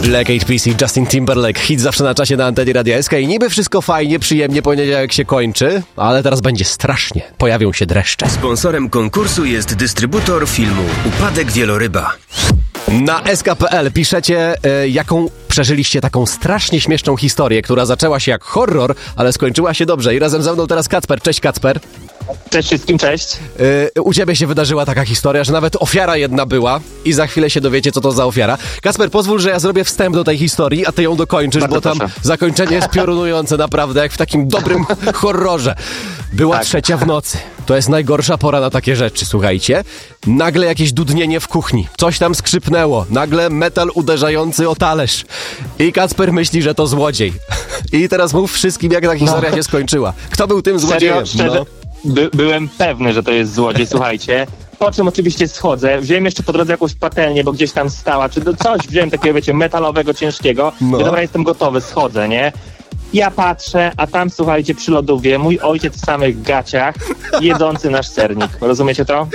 Black Eyed Peas i Justin Timberlake. Hit zawsze na czasie na antenie Radia SK i niby wszystko fajnie, przyjemnie, poniedziałek się kończy, ale teraz będzie strasznie. Pojawią się dreszcze. Sponsorem konkursu jest dystrybutor filmu Upadek Wieloryba. Na sk.pl piszecie, jaką przeżyliście taką strasznie śmieszną historię, która zaczęła się jak horror, ale skończyła się dobrze. I razem ze mną teraz Kacper. Cześć, Kacper. Cześć wszystkim, cześć. U ciebie się wydarzyła taka historia, że nawet ofiara jedna była i za chwilę się dowiecie, co to za ofiara. Kacper, pozwól, że ja zrobię wstęp do tej historii, a ty ją dokończysz, Bardzo bo tam proszę. zakończenie jest piorunujące naprawdę, jak w takim dobrym horrorze. Była 3:00 w nocy. To jest najgorsza pora na takie rzeczy, słuchajcie. Nagle jakieś dudnienie w kuchni. Coś tam skrzypnęło. Nagle metal uderzający o talerz. I Kacper myśli, że to złodziej. I teraz mów wszystkim, jak ta historia się skończyła. Kto był tym złodziejem? Serio? Szczerze, byłem pewny, że to jest złodziej, słuchajcie. Po czym oczywiście schodzę, wziąłem jeszcze po drodze jakąś patelnię, bo gdzieś tam stała, czy coś wziąłem takiego, wiecie, metalowego, ciężkiego. No. I dobra, jestem gotowy, schodzę, nie? Ja patrzę, a tam, słuchajcie, przy lodówie mój ojciec w samych gaciach, jedzący nasz sernik. Rozumiecie to?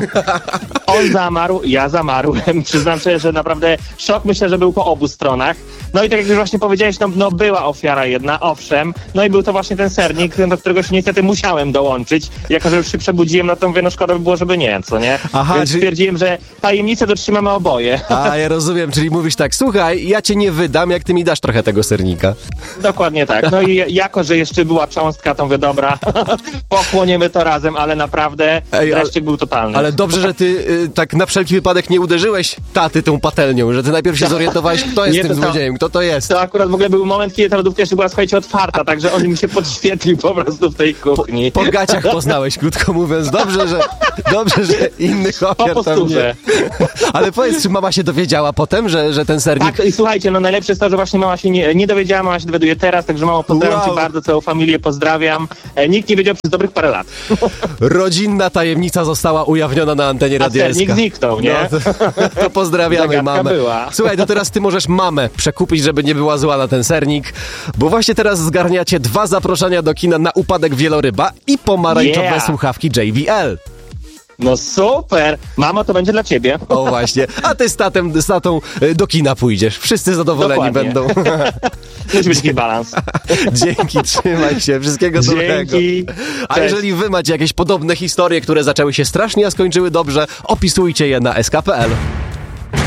On zamarł, ja zamarłem. Przyznam się, że naprawdę szok, myślę, że był po obu stronach. No i tak jak już właśnie powiedziałeś, no była ofiara jedna, owszem. No i był to właśnie ten sernik, do którego się niestety musiałem dołączyć. Jako, że już się przebudziłem, no to mówię, no szkoda by było, żeby nie, co nie? Aha, Więc czyli- stwierdziłem, że tajemnicę dotrzymamy oboje. A, ja rozumiem, czyli mówisz tak, słuchaj, ja cię nie wydam, jak ty mi dasz trochę tego sernika. Dokładnie tak. No i jako, że jeszcze była cząstka, to mówię, dobra, pochłoniemy to razem, ale naprawdę dreszczyk był totalny. Ale dobrze, że ty tak na wszelki wypadek nie uderzyłeś taty tą patelnią, że ty najpierw się zorientowałeś, kto jest Nie, tym to- złodziejem, kto to jest. To akurat w ogóle był moment, kiedy ta lodówka jeszcze była, słuchajcie, otwarta, także on mi się podświetlił po prostu w tej kuchni. Po gaciach poznałeś, krótko mówiąc. Dobrze, że innych ofiar tam nie. posturze. Ale powiedz, czy mama się dowiedziała potem, że ten sernik... Tak, i słuchajcie, no najlepsze jest to, że właśnie mama się nie dowiedziała, mama się dowiaduje teraz, także mamo, pozdrawiam Wow. cię bardzo, całą familię pozdrawiam. Nikt nie wiedział przez dobrych parę lat. Rodzinna tajemnica została ujawniona na antenie A Radia sernik SK. zniknął, nie? No, to pozdrawiamy Zagadka mamę. była. Słuchaj, to teraz ty możesz mamę przekupić, żeby nie była zła na ten sernik, bo właśnie teraz zgarniacie 2 zaproszenia do kina na Upadek Wieloryba i pomarańczowe Yeah. słuchawki JBL. No super! Mamo, to będzie dla ciebie. O właśnie, a ty z tatą do kina pójdziesz. Wszyscy zadowoleni Dokładnie. będą. Musi być taki balans. Dzięki, trzymaj się, wszystkiego dobrego. Dzięki. A Cześć. jeżeli wy macie jakieś podobne historie, które zaczęły się strasznie, a skończyły dobrze, opisujcie je na sk.pl.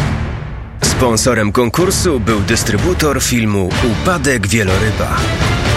Sponsorem konkursu był dystrybutor filmu Upadek Wieloryba.